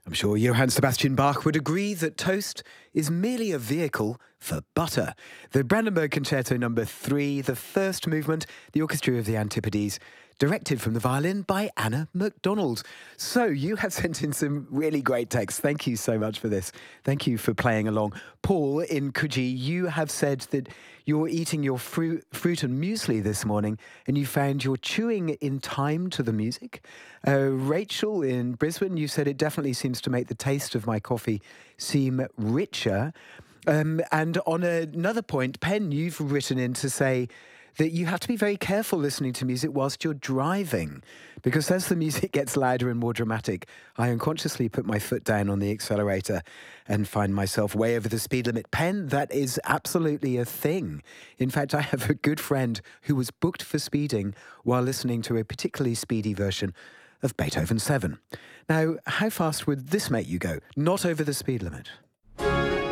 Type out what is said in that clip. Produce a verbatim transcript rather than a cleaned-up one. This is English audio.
I'm sure Johann Sebastian Bach would agree that toast is merely a vehicle for butter. The Brandenburg Concerto number three, the first movement, the Orchestra of the Antipodes, directed from the violin by Anna MacDonald. So you have sent in some really great texts. Thank you so much for this. Thank you for playing along. Paul in Coogee, you have said that you're eating your fruit, fruit and muesli this morning and you found you're chewing in time to the music. Uh, Rachel in Brisbane, you said it definitely seems to make the taste of my coffee seem richer. Um, and on another point, Pen, you've written in to say that you have to be very careful listening to music whilst you're driving, because as the music gets louder and more dramatic, I unconsciously put my foot down on the accelerator and find myself way over the speed limit. Pen, that is absolutely a thing. In fact, I have a good friend who was booked for speeding while listening to a particularly speedy version of Beethoven seven. Now, how fast would this make you go? Not over the speed limit.